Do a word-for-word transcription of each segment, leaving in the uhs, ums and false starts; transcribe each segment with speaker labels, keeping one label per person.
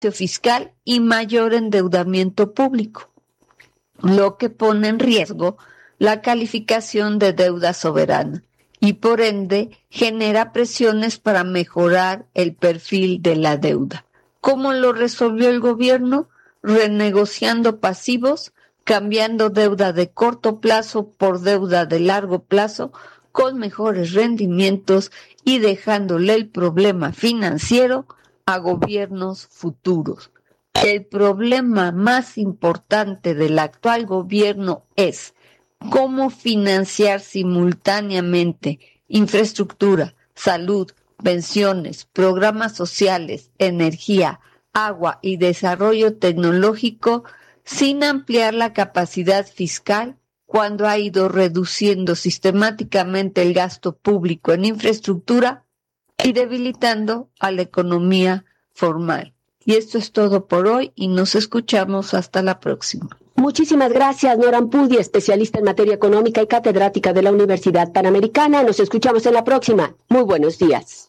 Speaker 1: fiscal y mayor endeudamiento público, lo que pone en riesgo la calificación de deuda soberana y por ende genera presiones para mejorar el perfil de la deuda. ¿Cómo lo resolvió el gobierno? Renegociando pasivos, cambiando deuda de corto plazo por deuda de largo plazo con mejores rendimientos y dejándole el problema financiero a gobiernos futuros. El problema más importante del actual gobierno es cómo financiar simultáneamente infraestructura, salud, pensiones, programas sociales, energía, agua y desarrollo tecnológico sin ampliar la capacidad fiscal cuando ha ido reduciendo sistemáticamente el gasto público en infraestructura y debilitando a la economía formal. Y esto es todo por hoy y nos escuchamos hasta la próxima.
Speaker 2: Muchísimas gracias, Nora Ampudi, especialista en materia económica y catedrática de la Universidad Panamericana. Nos escuchamos en la próxima. Muy buenos días.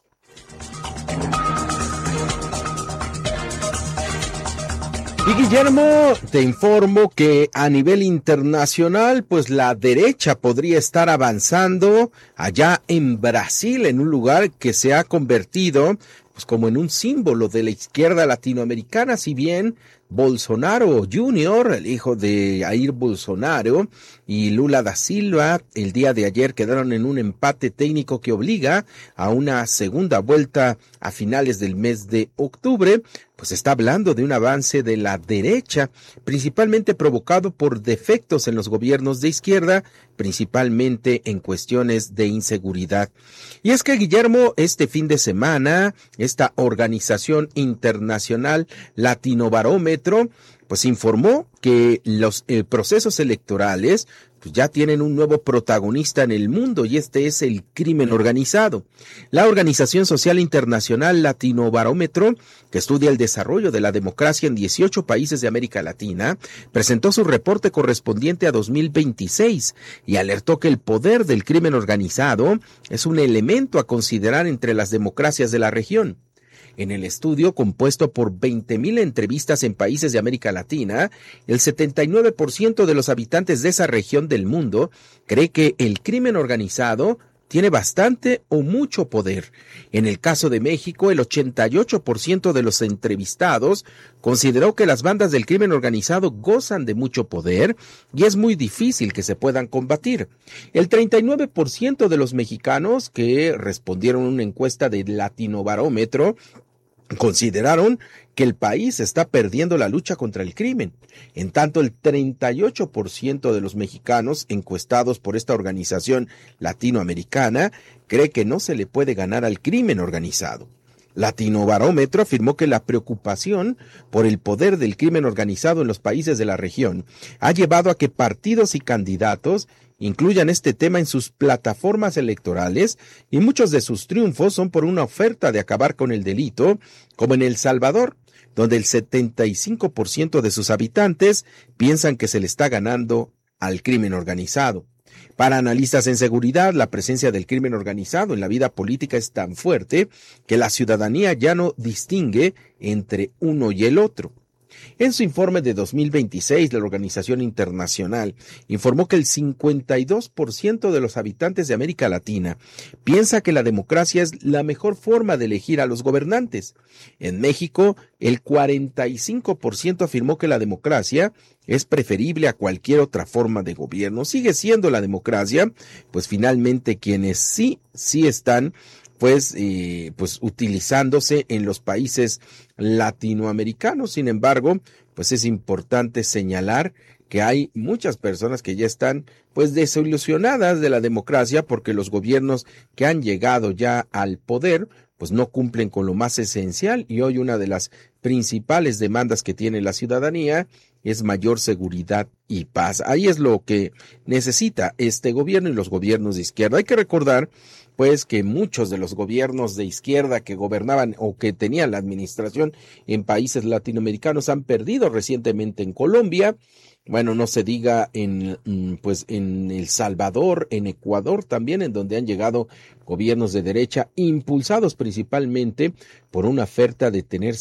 Speaker 3: Y Guillermo, te informo que a nivel internacional, pues la derecha podría estar avanzando allá en Brasil, en un lugar que se ha convertido pues como en un símbolo de la izquierda latinoamericana, si bien Bolsonaro junior, el hijo de Jair Bolsonaro, y Lula da Silva el día de ayer quedaron en un empate técnico que obliga a una segunda vuelta a finales del mes de octubre. Pues está hablando de un avance de la derecha, principalmente provocado por defectos en los gobiernos de izquierda, principalmente en cuestiones de inseguridad. Y es que, Guillermo, este fin de semana, esta organización internacional Latinobarómetro, pues informó que los eh, procesos electorales pues ya tienen un nuevo protagonista en el mundo, y este es el crimen organizado. La Organización Social Internacional Latinobarómetro, que estudia el desarrollo de la democracia en dieciocho países de América Latina, presentó su reporte correspondiente a dos mil veintiséis y alertó que el poder del crimen organizado es un elemento a considerar entre las democracias de la región. En el estudio, compuesto por veinte mil entrevistas en países de América Latina, el setenta y nueve por ciento de los habitantes de esa región del mundo cree que el crimen organizado tiene bastante o mucho poder. En el caso de México, el ochenta y ocho por ciento de los entrevistados consideró que las bandas del crimen organizado gozan de mucho poder y es muy difícil que se puedan combatir. El treinta y nueve por ciento de los mexicanos que respondieron a una encuesta de Latinobarómetro consideraron que el país está perdiendo la lucha contra el crimen. En tanto, el treinta y ocho por ciento de los mexicanos encuestados por esta organización latinoamericana cree que no se le puede ganar al crimen organizado. Latinobarómetro afirmó que la preocupación por el poder del crimen organizado en los países de la región ha llevado a que partidos y candidatos incluyan este tema en sus plataformas electorales, y muchos de sus triunfos son por una oferta de acabar con el delito, como en El Salvador, donde el setenta y cinco por ciento de sus habitantes piensan que se le está ganando al crimen organizado. Para analistas en seguridad, la presencia del crimen organizado en la vida política es tan fuerte que la ciudadanía ya no distingue entre uno y el otro. En su informe de dos mil veintiséis, la organización internacional informó que el cincuenta y dos por ciento de los habitantes de América Latina piensa que la democracia es la mejor forma de elegir a los gobernantes. En México, el cuarenta y cinco por ciento afirmó que la democracia es preferible a cualquier otra forma de gobierno. Sigue siendo la democracia, pues finalmente quienes sí, sí están pues, eh, pues utilizándose en los países latinoamericanos. Sin embargo, pues es importante señalar que hay muchas personas que ya están pues desilusionadas de la democracia porque los gobiernos que han llegado ya al poder pues no cumplen con lo más esencial, y hoy una de las principales demandas que tiene la ciudadanía es mayor seguridad y paz. Ahí es lo que necesita este gobierno y los gobiernos de izquierda. Hay que recordar pues que muchos de los gobiernos de izquierda que gobernaban o que tenían la administración en países latinoamericanos han perdido recientemente en Colombia. Bueno, no se diga en pues en El Salvador, en Ecuador también, en donde han llegado gobiernos de derecha impulsados principalmente por una oferta de tener seguridad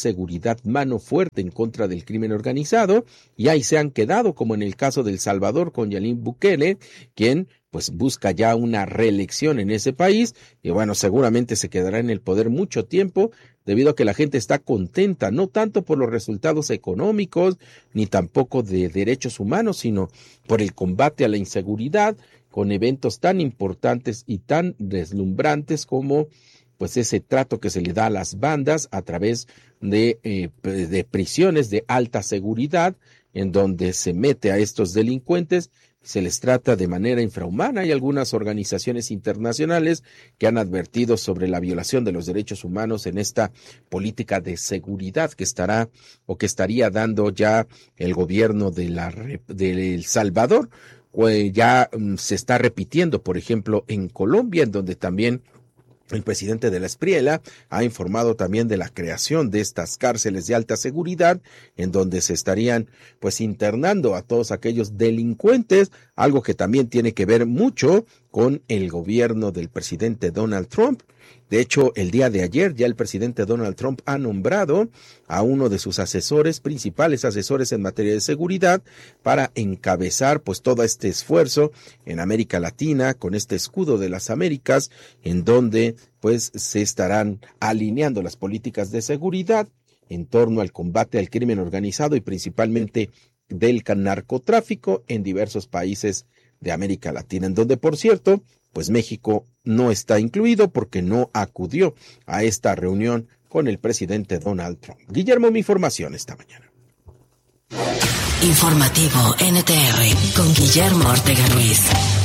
Speaker 3: verdad mano fuerte en contra del crimen organizado, y ahí se han quedado, como en el caso de El Salvador con Nayib Bukele, quien pues busca ya una reelección en ese país, y bueno, seguramente se quedará en el poder mucho tiempo, debido a que la gente está contenta, no tanto por los resultados económicos, ni tampoco de derechos humanos, sino por el combate a la inseguridad, con eventos tan importantes y tan deslumbrantes como pues ese trato que se le da a las bandas a través de, eh, de prisiones de alta seguridad, en donde se mete a estos delincuentes, se les trata de manera infrahumana. Hay algunas organizaciones internacionales que han advertido sobre la violación de los derechos humanos en esta política de seguridad que estará o que estaría dando ya el gobierno de la de El Salvador. Pues ya um, se está repitiendo, por ejemplo, en Colombia, en donde también el presidente de la Espriela ha informado también de la creación de estas cárceles de alta seguridad, en donde se estarían pues internando a todos aquellos delincuentes, algo que también tiene que ver mucho con el gobierno del presidente Donald Trump. De hecho, el día de ayer ya el presidente Donald Trump ha nombrado a uno de sus asesores, principales asesores en materia de seguridad, para encabezar pues todo este esfuerzo en América Latina, con este escudo de las Américas, en donde pues se estarán alineando las políticas de seguridad en torno al combate al crimen organizado y principalmente del narcotráfico en diversos países de América Latina, en donde, por cierto, pues México no está incluido porque no acudió a esta reunión con el presidente Donald Trump. Guillermo, mi información esta mañana.
Speaker 4: Informativo N T R con Guillermo Ortega Ruiz.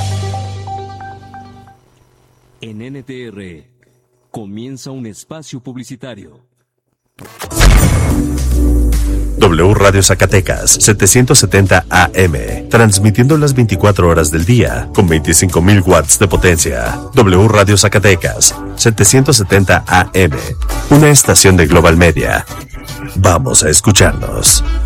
Speaker 5: En N T R comienza un espacio publicitario.
Speaker 6: W Radio Zacatecas, setecientos setenta A M, transmitiendo las veinticuatro horas del día, con veinticinco mil watts de potencia. W Radio Zacatecas, setecientos setenta A M, una estación de Global Media. Vamos a escucharnos.